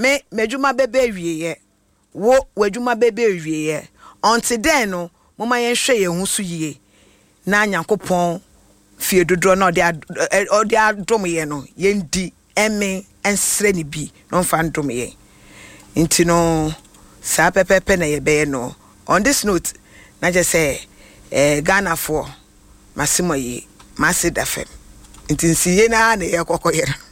me medwuma bebe wieye wo wadwuma bebe wieye until then no mama yen hwe ye hu so yie na Nyankopɔn fie dodo na odi adom ye no yendi eme ensre ni bi no mfa ndom ye nti no sa pepepe na ye be no. On this note na je say Ghana for masimo yi masid FM nti nsiye na ye kokoyere